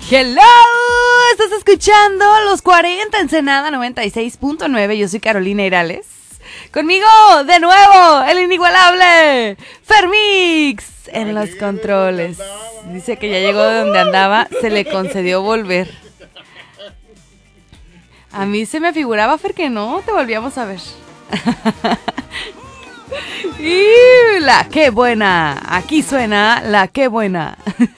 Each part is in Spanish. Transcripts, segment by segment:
Hello, estás escuchando Los 40 Ensenada 96.9. Yo soy Carolina Irales. Conmigo, de nuevo, el inigualable Fermix en los controles. Dice que ya llegó de donde andaba, se le concedió volver. A mí se me figuraba, Fer, que no te volvíamos a ver. Y la qué buena, aquí suena la qué buena.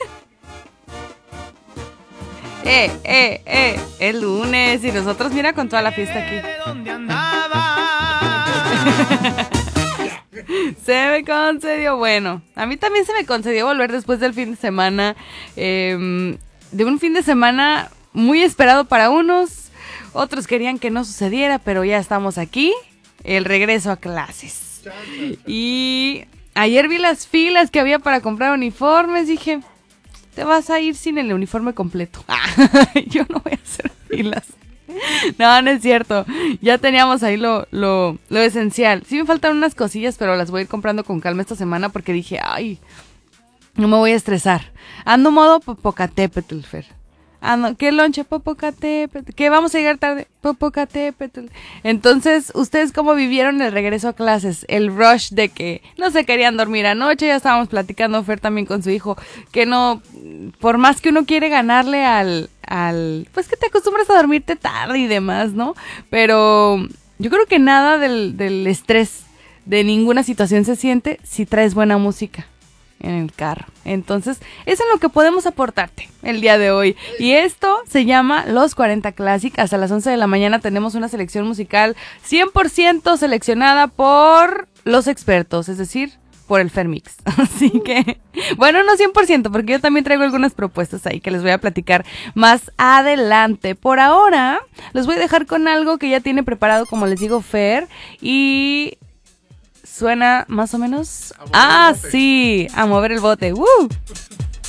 Es lunes y nosotros mira con toda la fiesta aquí. Se me concedió, bueno, a mí también se me concedió volver después del fin de semana, de un fin de semana muy esperado para unos, otros querían que no sucediera, pero ya estamos aquí, el regreso a clases. Y ayer vi las filas que había para comprar uniformes, dije, te vas a ir sin el uniforme completo. Yo no voy a hacer filas. No, no es cierto. Ya teníamos ahí lo esencial. Sí me faltan unas cosillas, pero las voy a ir comprando con calma esta semana porque dije, ay, no me voy a estresar. Ando modo Popocatépetl, Fer. ¿Qué lonche? Popocatépetl. ¿Qué vamos a llegar tarde? Popocatépetl. Entonces, ¿ustedes cómo vivieron el regreso a clases? El rush de que no se querían dormir anoche. Ya estábamos platicando, Fer también con su hijo, que no, por más que uno quiere ganarle al pues que te acostumbras a dormirte tarde y demás, ¿no? Pero yo creo que nada del estrés de ninguna situación se siente si traes buena música en el carro. Entonces, eso es lo que podemos aportarte el día de hoy. Y esto se llama Los 40 Classic. Hasta las 11 de la mañana tenemos una selección musical 100% seleccionada por los expertos, es decir, por el Fermix. Así que, bueno, no 100%, porque yo también traigo algunas propuestas ahí que les voy a platicar más adelante. Por ahora, los voy a dejar con algo que ya tiene preparado, como les digo, Fer, y suena más o menos... sí, a mover el bote. ¡Woo!